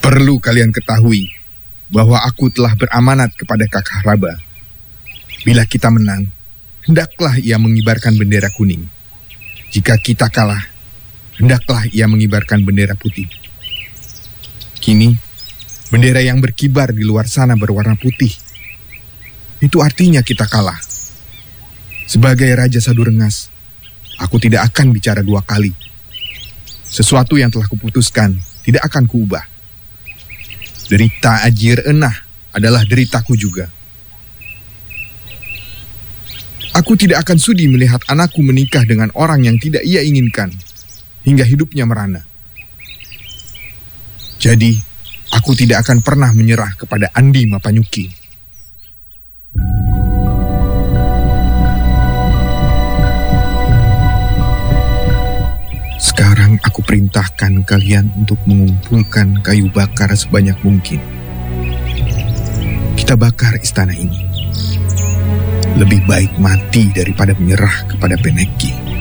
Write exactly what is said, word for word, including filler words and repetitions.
Perlu kalian ketahui bahwa aku telah beramanat kepada Kakak Raba. Bila kita menang, hendaklah ia mengibarkan bendera kuning. Jika kita kalah, hendaklah ia mengibarkan bendera putih. Kini, bendera yang berkibar di luar sana berwarna putih. Itu artinya kita kalah. Sebagai Raja Sadurengas, aku tidak akan bicara dua kali. Sesuatu yang telah kuputuskan tidak akan kuubah. Derita Ajir Enah adalah deritaku juga. Aku tidak akan sudi melihat anakku menikah dengan orang yang tidak ia inginkan, hingga hidupnya merana. Jadi, aku tidak akan pernah menyerah kepada Andi Mapanyuki. Sekarang aku perintahkan kalian untuk mengumpulkan kayu bakar sebanyak mungkin. Kita bakar istana ini. Lebih baik mati daripada menyerah kepada Peneki.